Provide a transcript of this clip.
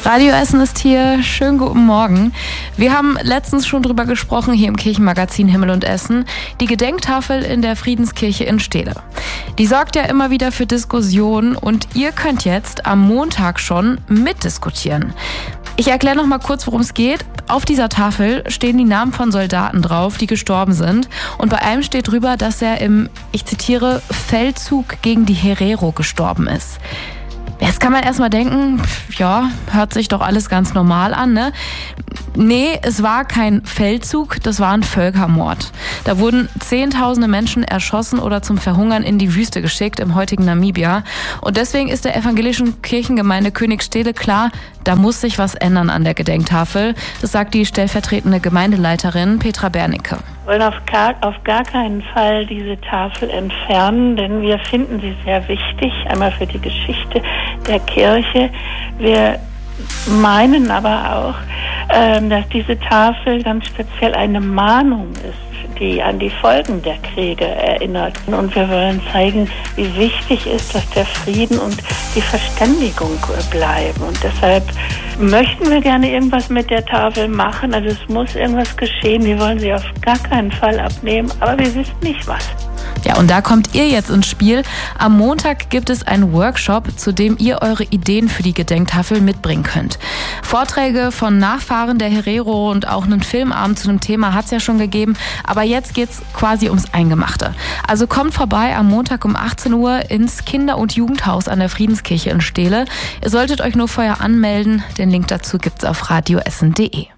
Radio Essen ist hier. Schönen guten Morgen. Wir haben letztens schon drüber gesprochen, hier im Kirchenmagazin Himmel und Essen, die Gedenktafel in der Friedenskirche in Steele. Die sorgt ja immer wieder für Diskussionen und ihr könnt jetzt am Montag schon mitdiskutieren. Ich erkläre noch mal kurz, worum es geht. Auf dieser Tafel stehen die Namen von Soldaten drauf, die gestorben sind. Und bei einem steht drüber, dass er im, ich zitiere, Feldzug gegen die Herero gestorben ist. Jetzt kann man erstmal denken, ja, hört sich doch alles ganz normal an, ne? Nee, es war kein Feldzug, das war ein Völkermord. Da wurden Zehntausende Menschen erschossen oder zum Verhungern in die Wüste geschickt im heutigen Namibia. Und deswegen ist der evangelischen Kirchengemeinde Königsteele klar, da muss sich was ändern an der Gedenktafel. Das sagt die stellvertretende Gemeindeleiterin Petra Bernicke. Wir wollen auf gar keinen Fall diese Tafel entfernen, denn wir finden sie sehr wichtig, einmal für die Geschichte der Kirche. Wir meinen aber auch, dass diese Tafel ganz speziell eine Mahnung ist, die an die Folgen der Kriege erinnert. Und wir wollen zeigen, wie wichtig ist, dass der Frieden und die Verständigung bleiben. Und deshalb möchten wir gerne irgendwas mit der Tafel machen. Also es muss irgendwas geschehen. Wir wollen sie auf gar keinen Fall abnehmen, aber wir wissen nicht was. Ja, und da kommt ihr jetzt ins Spiel. Am Montag gibt es einen Workshop, zu dem ihr eure Ideen für die Gedenktafel mitbringen könnt. Vorträge von Nachfahren der Herero und auch einen Filmabend zu dem Thema hat es ja schon gegeben. Aber jetzt geht's quasi ums Eingemachte. Also kommt vorbei am Montag um 18 Uhr ins Kinder- und Jugendhaus an der Friedenskirche in Steele. Ihr solltet euch nur vorher anmelden. Den Link dazu gibt's auf radioessen.de.